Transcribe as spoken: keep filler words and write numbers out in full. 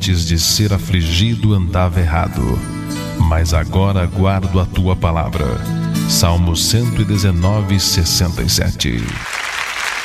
antes de ser afligido andava errado, mas agora guardo a tua palavra. Salmo cento e dezenove, sessenta e sete.